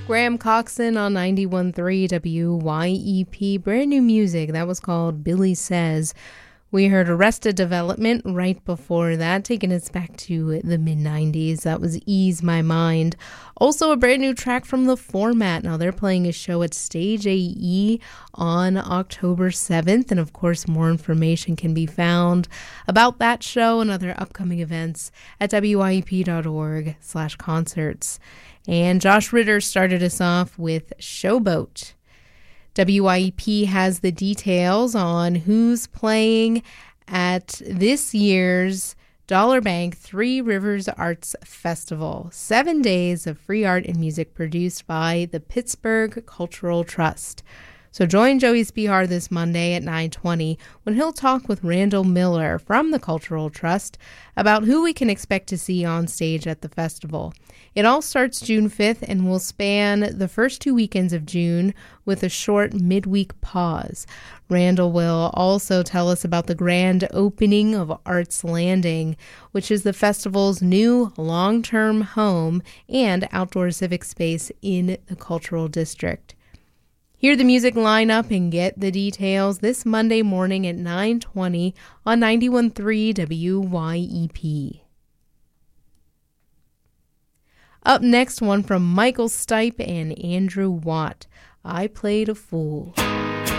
Graham Coxon on 91.3 WYEP. Brand new music. That was called Billy Says. We heard Arrested Development right before that, taking us back to the mid-90s. That was Ease My Mind. Also a brand new track from The Format. Now they're playing a show at Stage AE on October 7th. And of course, more information can be found about that show and other upcoming events at wyep.org/concerts. And Josh Ritter started us off with Showboat. WYEP has the details on who's playing at this year's Dollar Bank Three Rivers Arts Festival. 7 days of free art and music produced by the Pittsburgh Cultural Trust. So join Joey Spihar this Monday at 9:20 when he'll talk with Randall Miller from the Cultural Trust about who we can expect to see on stage at the festival. It all starts June 5th and will span the first 2 weekends of June with a short midweek pause. Randall will also tell us about the grand opening of Arts Landing, which is the festival's new long-term home and outdoor civic space in the Cultural District. Hear the music lineup and get the details this Monday morning at 9:20 on 91.3 WYEP. Up next, one from Michael Stipe and Andrew Watt. I Played a Fool.